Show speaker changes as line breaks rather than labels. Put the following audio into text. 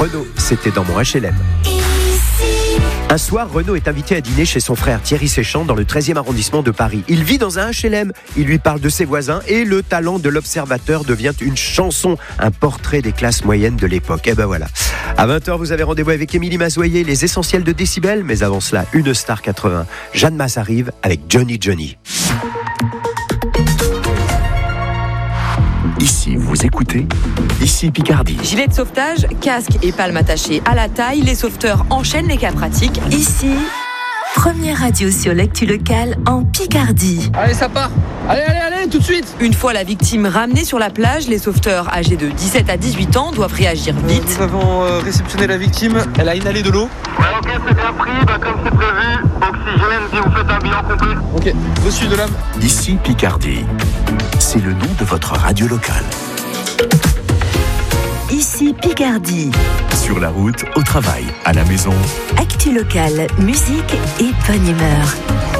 Renaud, c'était dans mon HLM. Un soir, Renaud est invité à dîner chez son frère Thierry Séchant dans le 13e arrondissement de Paris. Il vit dans un HLM, il lui parle de ses voisins et le talent de l'observateur devient une chanson, un portrait des classes moyennes de l'époque. Et ben voilà. À 20h, vous avez rendez-vous avec Émilie Mazoyer, les essentiels de Décibel, mais avant cela, une star 80. Jeanne Masse arrive avec Johnny Johnny.
Ici, vous écoutez, ici Picardie.
Gilet de sauvetage, casque et palme attachées à la taille, les sauveteurs enchaînent les cas pratiques.
Ici, première radio sur l'actu locale en Picardie.
Allez, ça part. Allez, tout de suite.
Une fois la victime ramenée sur la plage, les sauveteurs âgés de 17 à 18 ans doivent réagir vite.
Nous avons réceptionné la victime, elle a inhalé de l'eau.
Ouais, ok, c'est bien pris, comme c'est prévu. Oxygène, si vous faites un bilan complet.
Ok, reçu de l'âme.
Ici Picardie. C'est le nom de votre radio locale.
Ici Picardie.
Sur la route, au travail, à la maison.
Actu locale, musique et bonne humeur.